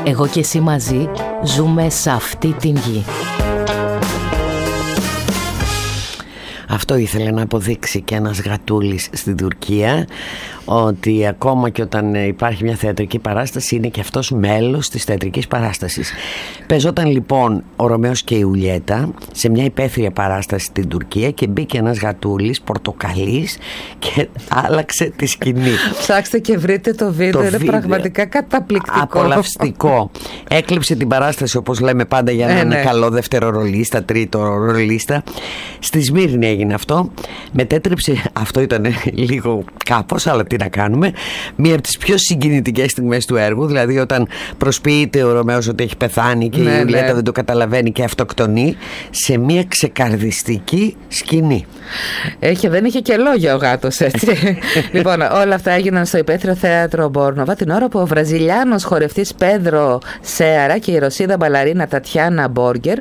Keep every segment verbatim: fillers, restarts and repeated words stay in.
Εγώ και εσύ μαζί ζούμε σε αυτή την γη. Αυτό ήθελε να αποδείξει και ένας γατούλης στην Τουρκία, ότι ακόμα και όταν υπάρχει μια θεατρική παράσταση είναι και αυτός μέλος της θεατρικής παράστασης. Παίζονταν λοιπόν ο Ρωμαίος και η Ιουλιέτα σε μια υπαίθρια παράσταση στην Τουρκία και μπήκε ένας γατούλης πορτοκαλής και άλλαξε τη σκηνή. Ψάξτε και βρείτε το βίντεο, το είναι βίντεο, πραγματικά καταπληκτικό. Απολαυστικό. Έκλειψε την παράσταση, όπως λέμε πάντα, για να ε, είναι ναι. καλό δεύτερο ρολίστα, τρίτο ρολίστα. Στη Σμύρνη έγινε αυτό. Μετέτρεψε, αυτό ήταν λίγο κάπως, αλλά τι να κάνουμε, μία από τις πιο συγκινητικές στιγμές του έργου, δηλαδή όταν προσποιείται ο Ρωμαίος ότι έχει πεθάνει και ναι, η Ιουλιέτα ναι. δεν το καταλαβαίνει και αυτοκτονεί, σε μία ξεκαρδιστική σκηνή. Έχει, δεν είχε και λόγια ο γάτος, έτσι. Λοιπόν, όλα αυτά έγιναν στο υπαίθριο θέατρο Μπόρνοβα την ώρα που ο Βραζιλιάνος χορευτής Πέδρο Σέαρα και η Ρωσίδα μπαλαρίνα Τατιάνα Μπόργκερ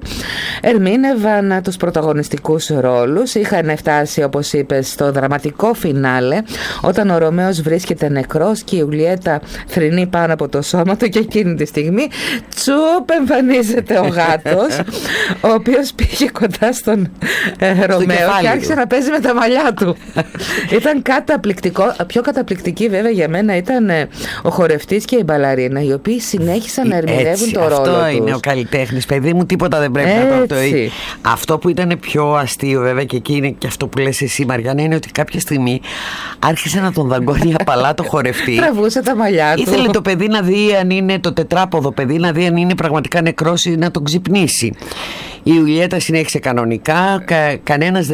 ερμήνευαν τους πρωταγωνιστικούς ρόλους. Είχαν φτάσει, όπως είπες, στο δραματικό φινάλε, όταν ο Ρωμαίος βρίσκεται νεκρός και η Ιουλιέτα θρηνεί πάνω από το σώμα του, και εκείνη τη στιγμή τσουπ εμφανίζεται ο γάτος, ο οποίος πήγε κοντά στον ε, Ρωμαίο και άρχισε να παίζει με τα μαλλιά του. Ήταν καταπληκτικό. Πιο καταπληκτική βέβαια για μένα ήταν ε, ο χορευτής και η μπαλαρίνα, οι οποίοι συνέχισαν να ερμηνεύουν το ρόλο τους. Αυτό είναι ο καλλιτέχνης, παιδί μου, τίποτα δεν πρέπει έτσι. να το πει. Αυτό που ήταν πιο αστείο βέβαια, και εκεί είναι και αυτό που λες εσύ, Μαριάννα, είναι ότι κάποια στιγμή άρχισε να τον δαγκώνει απαλά το χορευτή. Τραβούσε τα μαλλιά του. Ήθελε το παιδί να δει αν είναι το τετράποδο παιδί, να δει αν είναι πραγματικά νεκρός ή να τον ξυπνήσει. Η Ιουλιέτα συνέχισε κανονικά. Κα, κανένας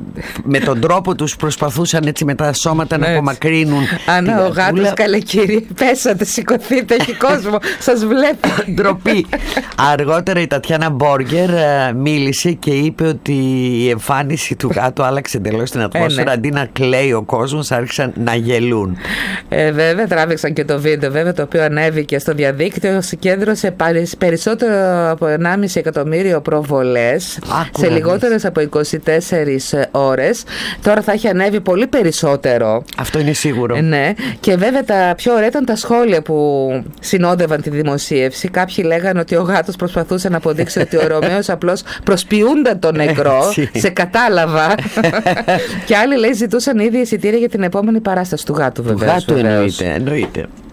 με τον τρόπο τους προσπαθούσαν έτσι με τα σώματα να απομακρύνουν. Αν ο γάτος, καλέ κύριε, πέσατε, σηκωθείτε, έχει κόσμο, σας βλέπει. Ντροπή. Αργότερα η Τατιάνα Μπόργκερ μίλησε και είπε ότι η εμφάνιση του γάτου άλλαξε εντελώς την ατμόσφαιρα. Ε, ναι. Αντί να κλαίει ο κόσμος, άρχισαν να γελούν. Ε, βέβαια, τράβηξαν και το βίντεο, βέβαια, το οποίο ανέβηκε στο διαδίκτυο. Συγκέντρωσε περισσότερο από ενάμιση εκατομμύριο προβολές σε λιγότερες από είκοσι τέσσερις ώρες. Τώρα θα έχει ανέβει πολύ περισσότερο. Αυτό είναι σίγουρο. Ε, ναι. Και βέβαια τα πιο ωραία ήταν τα σχόλια που συνόδευαν τη δημοσίευση. Κάποιοι λέγανε ότι ο γάτος προσπαθούσε να αποδείξει ότι ο Ρωμαίος απλώς προσποιούνταν τον νεκρό. Σε κατάλαβα. Και άλλοι, λέει, ζητούσαν ήδη εισιτήρια για την επόμενη παράσταση του γάτου, βέβαια. Του γάτου εννοείται, εννοείται.